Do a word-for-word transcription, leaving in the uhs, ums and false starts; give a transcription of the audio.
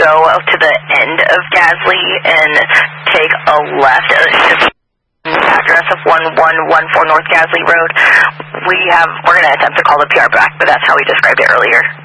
go to the end of Gasly and take a left at the address of one one one four North Gasly Road. We have, we're going to attempt to call the P R back, but that's how we described it earlier.